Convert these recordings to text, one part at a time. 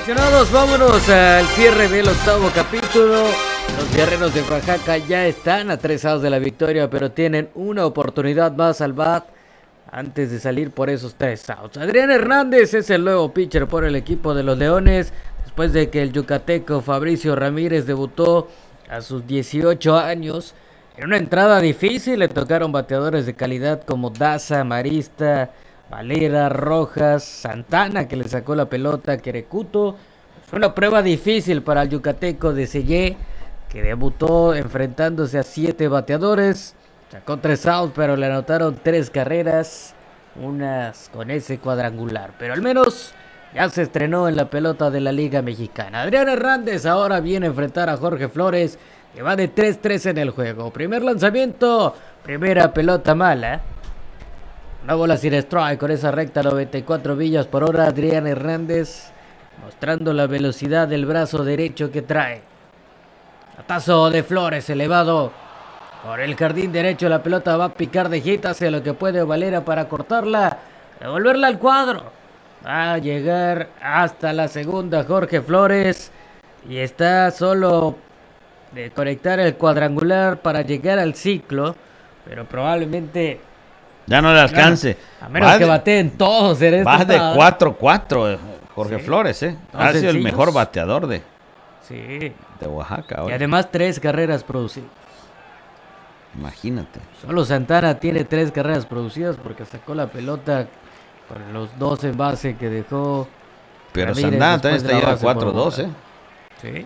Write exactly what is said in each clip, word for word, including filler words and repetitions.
Aficionados, vámonos al cierre del octavo capítulo. Los guerreros de Oaxaca ya están a tres outs de la victoria, pero tienen una oportunidad más al bat antes de salir por esos tres outs. Adrián Hernández es el nuevo pitcher por el equipo de los Leones, después de que el yucateco Fabricio Ramírez debutó a sus dieciocho años. En una entrada difícil le tocaron bateadores de calidad como Daza, Marista, Valera, Rojas, Santana, que le sacó la pelota a Querecuto. Fue una prueba difícil para el yucateco de Sellé, que debutó enfrentándose a siete bateadores. Sacó tres outs, pero le anotaron tres carreras, unas con ese cuadrangular. Pero al menos ya se estrenó en la pelota de la Liga Mexicana. Adrián Hernández ahora viene a enfrentar a Jorge Flores, que va de tres tres en el juego. Primer lanzamiento, primera pelota mala. Una bola sin strike con esa recta noventa y cuatro millas por hora. Adrián Hernández mostrando la velocidad del brazo derecho que trae. Batazo de Flores elevado por el jardín derecho. La pelota va a picar de hit, hace lo que puede Valera para cortarla, devolverla al cuadro. Va a llegar hasta la segunda Jorge Flores y está solo de conectar el cuadrangular para llegar al ciclo, pero probablemente ya no le alcance. A menos va que de, bateen todos en esta. Va de cuatro cuatro Jorge sí. Flores, ¿eh? No ha sido sencillos. el mejor bateador de, sí. de Oaxaca. Y además tres carreras producidas. Imagínate. Solo Santana tiene tres carreras producidas porque sacó la pelota con los dos en base que dejó. Pero Ramírez Santana también está ya cuatro dos, ¿eh? Sí.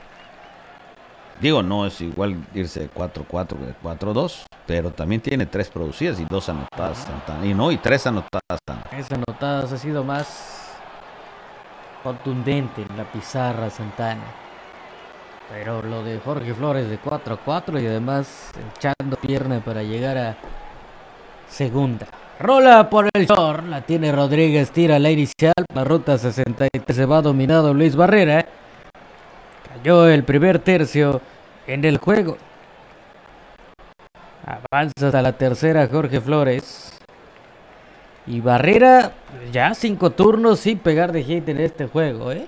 Digo, no es igual irse de cuatro cuatro que de cuatro dos, pero también tiene tres producidas y dos anotadas Santana. Y no, y tres anotadas Santana. Tres anotadas, ha sido más contundente en la pizarra Santana. Pero lo de Jorge Flores de cuatro a cuatro y además echando pierna para llegar a segunda. Rola por el short, la tiene Rodríguez, tira la inicial, la ruta sesenta y tres, se va dominado Luis Barrera. Cayó el primer tercio en el juego. Avanza hasta la tercera Jorge Flores. Y Barrera ya cinco turnos sin pegar de hit en este juego, ¿eh?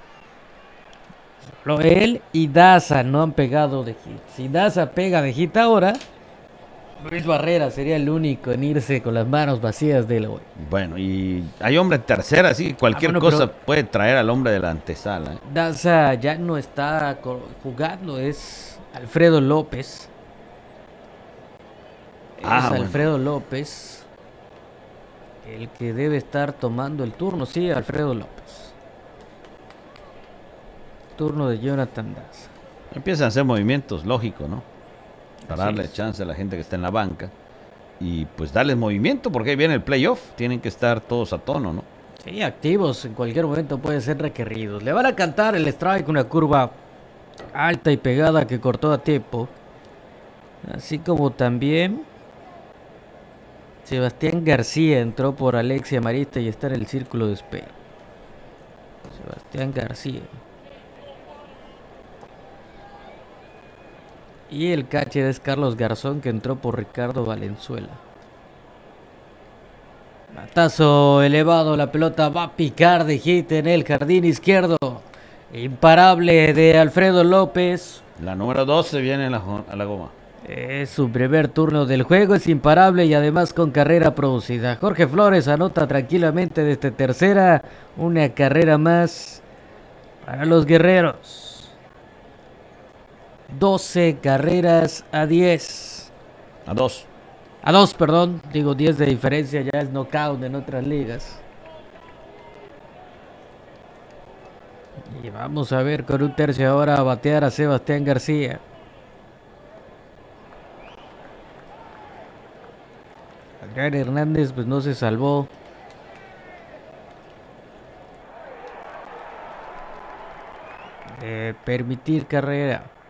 Solo él y Daza no han pegado de hit. Si Daza pega de hit ahora, Luis Barrera sería el único en irse con las manos vacías del hoy. Bueno, y hay hombre en tercera, así que cualquier ah, bueno, cosa pero puede traer al hombre de la antesala, ¿eh? Daza ya no está jugando, es Alfredo López. Ah, es bueno. Alfredo López el que debe estar tomando el turno. Sí, Alfredo López. Turno de Jonathan Daza. Empiezan a hacer movimientos, lógico, ¿no? Para Así darle es. chance a la gente que está en la banca. Y pues darles movimiento, porque ahí viene el playoff. Tienen que estar todos a tono, ¿no? Sí, activos. En cualquier momento pueden ser requeridos. Le van a cantar el strike, una curva alta y pegada que cortó a tiempo. Así como también Sebastián García entró por Alexia Marista y está en el círculo de espera. Sebastián García. Y el catcher es Carlos Garzón, que entró por Ricardo Valenzuela. Batazo elevado, la pelota va a picar de hit en el jardín izquierdo. Imparable de Alfredo López. La número doce viene a la, a la goma. Es su primer turno del juego, es imparable y además con carrera producida. Jorge Flores anota tranquilamente desde tercera, una carrera más para los guerreros. doce carreras a diez. A dos. A dos, perdón. Digo diez de diferencia, ya es knockout en otras ligas. Y vamos a ver con un tercio ahora a batear a Sebastián García. Adrián Hernández pues no se salvó. De permitir carrera.